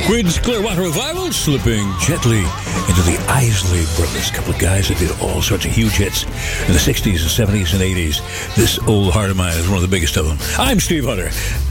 Creedence Clearwater Revival slipping gently into the Isley Brothers, a couple of guys that did all sorts of huge hits in the 60s and 70s and 80s. This Old Heart of Mine is one of the biggest of them. I'm Steve Hunter.